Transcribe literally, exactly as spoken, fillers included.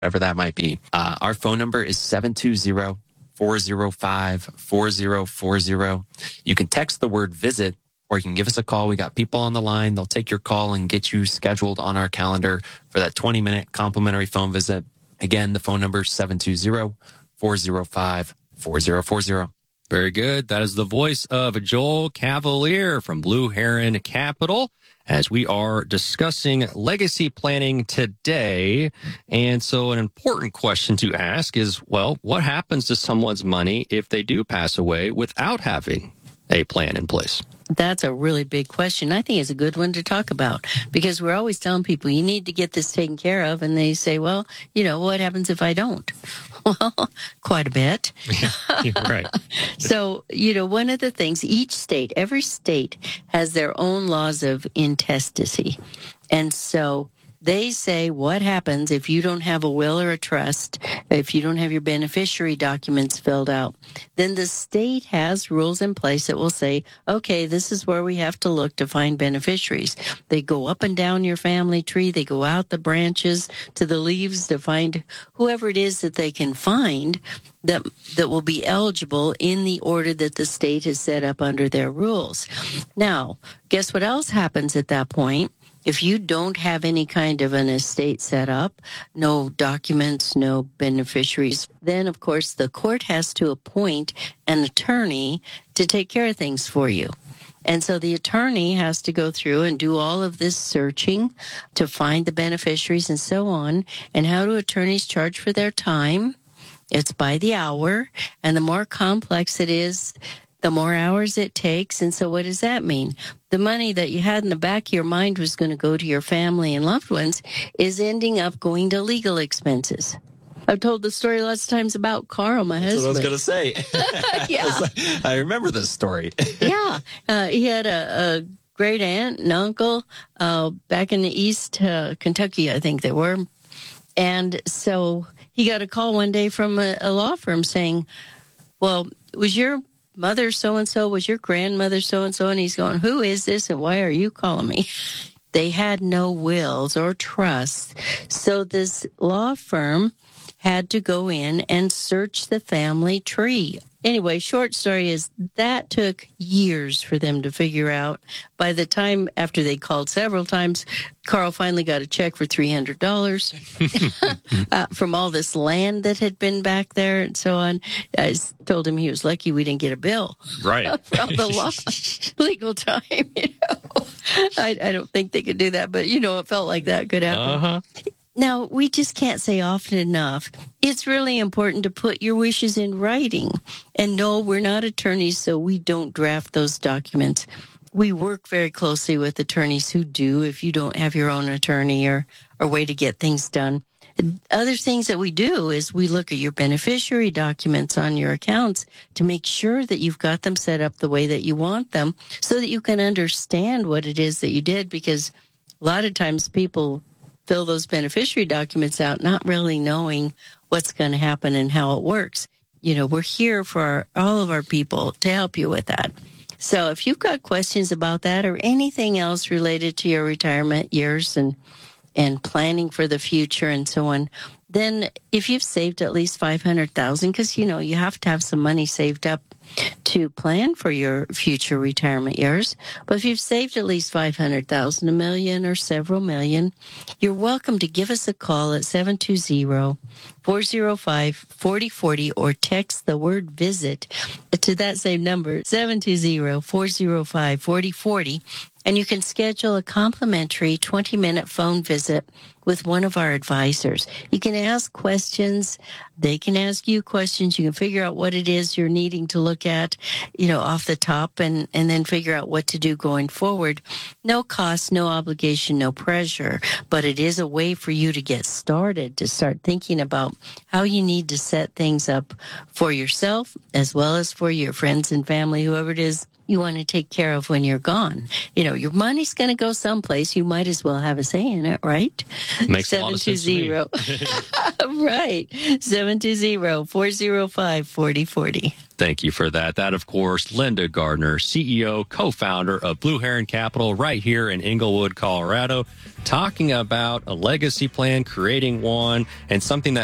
whatever that might be. Uh, our phone number is seven two zero, four zero five, four zero four zero. You can text the word visit, or you can give us a call. We got people on the line. They'll take your call and get you scheduled on our calendar for that twenty minute complimentary phone visit. Again, the phone number is seven two zero, four zero five, four zero four zero. Very good. That is the voice of Joel Cavalier from Blue Heron Capital, as we are discussing legacy planning today. And so an important question to ask is, well, what happens to someone's money if they do pass away without having a plan in place? That's a really big question. I think it's a good one to talk about, because we're always telling people you need to get this taken care of. And they say, well, you know, what happens if I don't? Well, quite a bit. Yeah, right. So, you know, one of the things, each state, every state has their own laws of intestacy. And so they say what happens if you don't have a will or a trust, if you don't have your beneficiary documents filled out. Then the state has rules in place that will say, okay, this is where we have to look to find beneficiaries. They go up and down your family tree. They go out the branches to the leaves to find whoever it is that they can find that that will be eligible in the order that the state has set up under their rules. Now, guess what else happens at that point? If you don't have any kind of an estate set up, no documents, no beneficiaries, then, of course, the court has to appoint an attorney to take care of things for you. And so the attorney has to go through and do all of this searching to find the beneficiaries and so on. And how do attorneys charge for their time? It's by the hour. And the more complex it is, the more hours it takes. And so what does that mean? The money that you had in the back of your mind was going to go to your family and loved ones is ending up going to legal expenses. I've told the story lots of times about Carl, my That's husband. what I was going to say. Yeah. I remember this story. Yeah. Uh, he had a, a great aunt and uncle uh, back in the East uh, Kentucky, I think they were. And so he got a call one day from a, a law firm saying, well, was your mother so-and-so, was your grandmother so-and-so? And he's going, who is this and why are you calling me? They had no wills or trusts. So this law firm had to go in and search the family tree. Anyway, short story is that took years for them to figure out. By the time, after they called several times, Carl finally got a check for three hundred dollars uh, from all this land that had been back there and so on. I told him he was lucky we didn't get a bill. Right. From the law, legal time, you know. I, I don't think they could do that, but, you know, it felt like that could happen. Uh-huh. Now, we just can't say often enough, it's really important to put your wishes in writing. And no, we're not attorneys, so we don't draft those documents. We work very closely with attorneys who do, if you don't have your own attorney or, or way to get things done. Other things that we do is we look at your beneficiary documents on your accounts to make sure that you've got them set up the way that you want them so that you can understand what it is that you did, because a lot of times people fill those beneficiary documents out not really knowing what's going to happen and how it works. You know, we're here for our, all of our people to help you with that. So if you've got questions about that or anything else related to your retirement years and and planning for the future and so on, then if you've saved at least five hundred thousand dollars, because, you know, you have to have some money saved up to plan for your future retirement years. But if you've saved at least five hundred thousand dollars, a million or several million, you're welcome to give us a call at seven two zero, four zero five, four zero four zero or text the word visit to that same number, seven two zero, four zero five, four zero four zero. And you can schedule a complimentary twenty minute phone visit with one of our advisors. You can ask questions. They can ask you questions. You can figure out what it is you're needing to look at, you know, off the top and, and then figure out what to do going forward. No cost, no obligation, no pressure, but it is a way for you to get started, to start thinking about how you need to set things up for yourself as well as for your friends and family, whoever it is you want to take care of when you're gone. You know, your money's going to go someplace. You might as well have a say in it, right? Makes a lot of sense to me. Right. seven two zero, four zero five, four zero four zero. Thank you for that. That, of course, Linda Gardner, C E O, co-founder of Blue Heron Capital right here in Englewood, Colorado, talking about a legacy plan, creating one, and something that